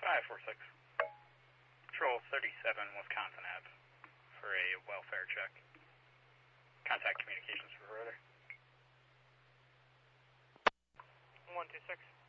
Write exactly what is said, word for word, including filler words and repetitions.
five four six. Patrol thirty-seven Wisconsin Ave for a welfare check. Contact communications for further. one two six.